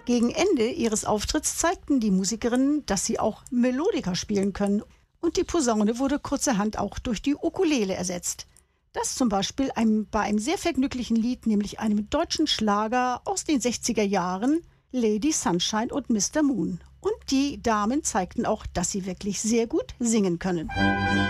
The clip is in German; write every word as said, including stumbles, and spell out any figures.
Gegen Ende ihres Auftritts zeigten die Musikerinnen, dass sie auch Melodika spielen können. Und die Posaune wurde kurzerhand auch durch die Ukulele ersetzt. Das zum Beispiel einem, bei einem sehr vergnüglichen Lied, nämlich einem deutschen Schlager aus den sechziger Jahren, Lady Sunshine und Mister Moon. Und die Damen zeigten auch, dass sie wirklich sehr gut singen können.